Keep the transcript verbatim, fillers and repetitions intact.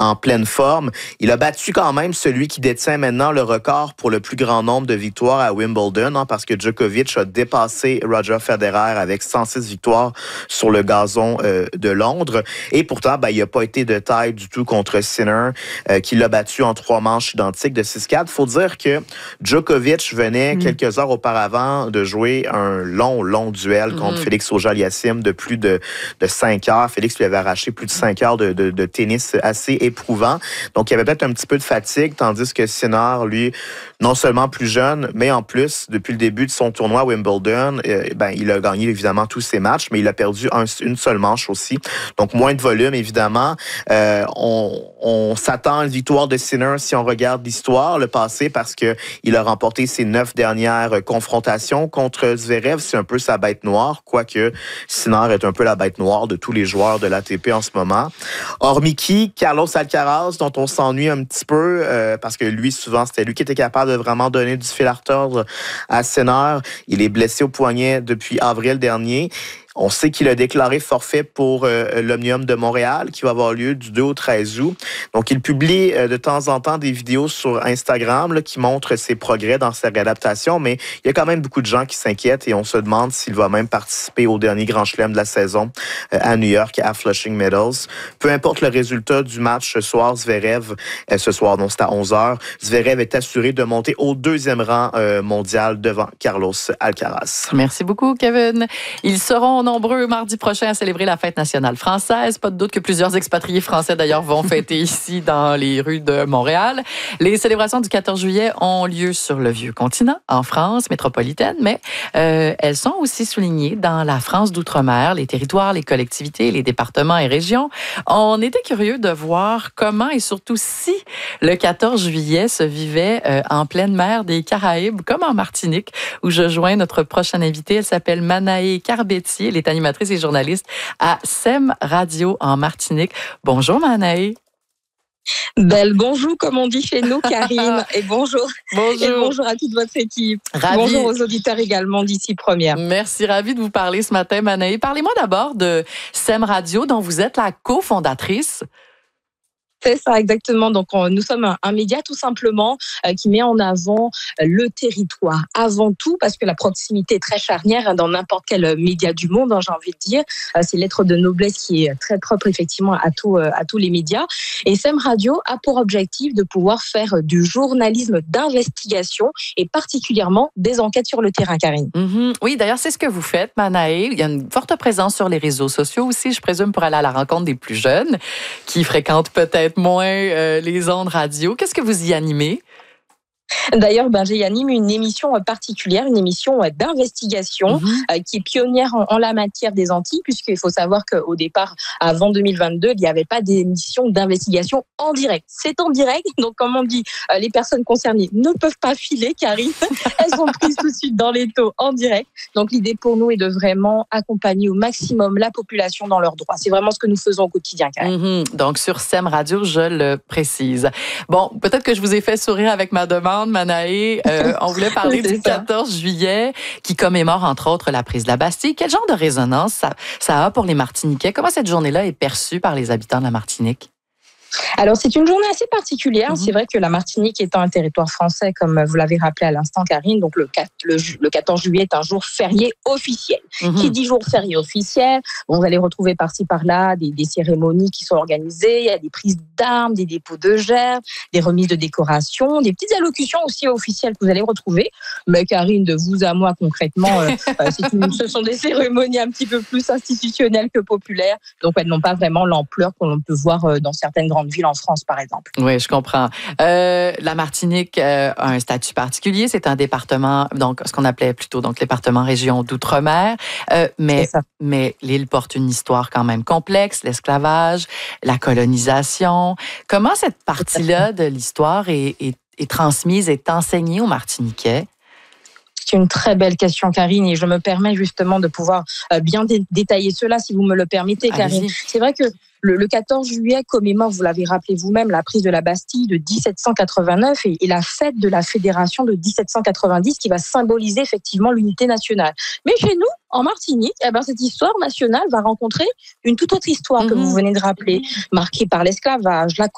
en pleine forme. Il a battu quand même celui qui détient maintenant le record pour le plus grand nombre de victoires à Wimbledon, hein, parce que Djokovic a dépassé Roger Federer avec cent six victoires sur le gazon euh, de Londres. Et pourtant, ben, il n'a pas été de taille du tout contre Sinner, euh, qui l'a battu en trois manches identiques de six quatre. Il faut dire que Djokovic venait mmh. quelques heures auparavant de jouer un long, long duel contre mmh. Félix Auger-Aliassime de plus de, de cinq heures. Félix lui avait arraché plus de cinq heures de, de, de tennis assez éprouvant. Donc, il y avait peut-être un petit peu de fatigue, tandis que Sinner, lui, non seulement plus jeune, mais en plus, depuis le début de son tournoi à Wimbledon, euh, ben, il a gagné évidemment tous ses matchs, mais il a perdu un, une seule manche aussi. Donc, moins de volume, évidemment. Euh, on, on s'attend à une victoire de Sinner si on regarde l'histoire, le passé, parce que il a remporté ses neuf dernières confrontations contre Zverev. C'est un peu sa bête noire, quoique Sinner est un peu la bête noire de tous les joueurs de l'A T P en ce moment. Hormis qui, Carlos Alcaraz, dont on s'ennuie un petit peu, euh, parce que lui, souvent, c'était lui qui était capable de vraiment donner du fil à retordre à Sinner. Il est blessé au poignet depuis avril dernier. On sait qu'il a déclaré forfait pour euh, l'Omnium de Montréal, qui va avoir lieu du deux au treize août. Donc, il publie euh, de temps en temps des vidéos sur Instagram là, qui montrent ses progrès dans sa réadaptation, mais il y a quand même beaucoup de gens qui s'inquiètent et on se demande s'il va même participer au dernier Grand Chelem de la saison euh, à New York, à Flushing Meadows. Peu importe le résultat du match ce soir, Zverev, euh, ce soir, non, c'est à onze heures, Zverev est assuré de monter au deuxième rang euh, mondial devant Carlos Alcaraz. Merci beaucoup, Kevin. Ils seront nombreux mardi prochain à célébrer la fête nationale française. Pas de doute que plusieurs expatriés français, d'ailleurs, vont fêter ici dans les rues de Montréal. Les célébrations du quatorze juillet ont lieu sur le vieux continent, en France métropolitaine, mais euh, elles sont aussi soulignées dans la France d'outre-mer, les territoires, les collectivités, les départements et régions. On était curieux de voir comment et surtout si le quatorze juillet se vivait euh, en pleine mer des Caraïbes, comme en Martinique, où je joins notre prochaine invitée. Elle s'appelle Manaé Carbetier. Elle est animatrice et journaliste à S E M Radio en Martinique. Bonjour, Manaé. Belle bonjour, comme on dit chez nous, Karine. Et bonjour. Bonjour. Et bonjour à toute votre équipe. Ravi. Bonjour aux auditeurs également d'ici Première. Merci, ravie de vous parler ce matin, Manaé. Parlez-moi d'abord de S E M Radio, dont vous êtes la cofondatrice. C'est ça, exactement. Donc, on, nous sommes un, un média tout simplement euh, qui met en avant euh, le territoire avant tout, parce que la proximité est très charnière hein, dans n'importe quel média du monde, hein, j'ai envie de dire. Euh, c'est l'être de noblesse qui est très propre effectivement à, tout, euh, à tous les médias. Et S E M Radio a pour objectif de pouvoir faire du journalisme d'investigation et particulièrement des enquêtes sur le terrain, Karine. Mm-hmm. Oui, d'ailleurs, c'est ce que vous faites, Manaé. Il y a une forte présence sur les réseaux sociaux aussi, je présume, pour aller à la rencontre des plus jeunes qui fréquentent peut-être moins euh, les ondes radio. Qu'est-ce que vous y animez? D'ailleurs, ben, j'anime une émission particulière, une émission d'investigation mmh. euh, qui est pionnière en, en la matière des Antilles, puisqu'il faut savoir qu'au départ, avant deux mille vingt-deux, il n'y avait pas d'émission d'investigation en direct. C'est en direct, donc comme on dit, euh, les personnes concernées ne peuvent pas filer, Karine. Elles sont prises tout de suite dans les taux en direct. Donc l'idée pour nous est de vraiment accompagner au maximum la population dans leurs droits. C'est vraiment ce que nous faisons au quotidien, Karine. Mmh. Donc sur S E M Radio, je le précise. Bon, peut-être que je vous ai fait sourire avec ma demande, Manaé. Euh, on voulait parler du quatorze juillet, qui commémore entre autres la prise de la Bastille. Quel genre de résonance ça, ça a pour les Martiniquais? Comment cette journée-là est perçue par les habitants de la Martinique? Alors, c'est une journée assez particulière. Mmh. C'est vrai que la Martinique étant un territoire français, comme vous l'avez rappelé à l'instant, Karine, donc le, le, le quatorze juillet est un jour férié officiel. Mmh. Qui dit jour férié officiel, bon, vous allez retrouver par-ci, par-là des, des cérémonies qui sont organisées. Il y a des prises d'armes, des dépôts de gerbes, des remises de décorations, des petites allocutions aussi officielles que vous allez retrouver. Mais Karine, de vous à moi, concrètement, euh, c'est une, ce sont des cérémonies un petit peu plus institutionnelles que populaires. Donc, elles n'ont pas vraiment l'ampleur qu'on peut voir dans certaines grandes ville en France, par exemple. Oui, je comprends. Euh, la Martinique euh, a un statut particulier. C'est un département, donc ce qu'on appelait plutôt donc département-région d'outre-mer. Euh, mais, mais l'île porte une histoire quand même complexe, l'esclavage, la colonisation. Comment cette partie-là de l'histoire est, est, est transmise, est enseignée aux Martiniquais? C'est une très belle question, Karine, et je me permets justement de pouvoir bien dé- détailler cela, si vous me le permettez, Karine. Allez-y. C'est vrai que Le, le quatorze juillet commémore, vous l'avez rappelé vous-même, la prise de la Bastille de dix-sept cent quatre-vingt-neuf et, et la fête de la Fédération de dix-sept cent quatre-vingt-dix qui va symboliser effectivement l'unité nationale. Mais chez nous, en Martinique, eh ben, cette histoire nationale va rencontrer une toute autre histoire mmh. que vous venez de rappeler, marquée par l'esclavage, la